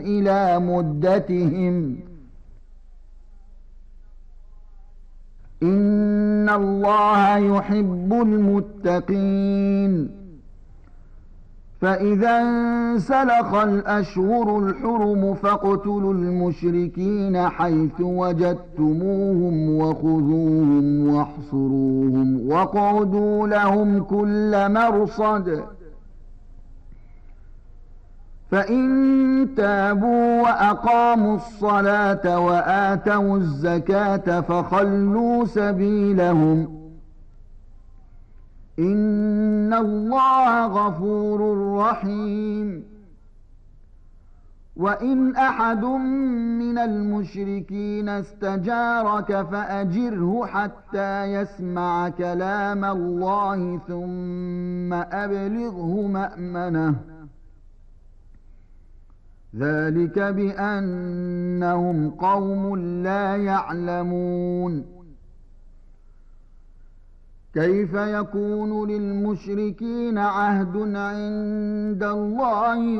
إلى مدتهم. إن الله يحب المتقين. فإذا انسلخ الأشهر الحرم فاقتلوا المشركين حيث وجدتموهم وخذوهم واحصروهم واقعدوا لهم كل مرصد. فإن تابوا وأقاموا الصلاة وآتوا الزكاة فخلوا سبيلهم. إن الله غفور رحيم. وإن أحد من المشركين استجارك فأجره حتى يسمع كلام الله ثم أبلغه مأمنه. ذلك بأنهم قوم لا يعلمون. كيف يكون للمشركين عهد عند الله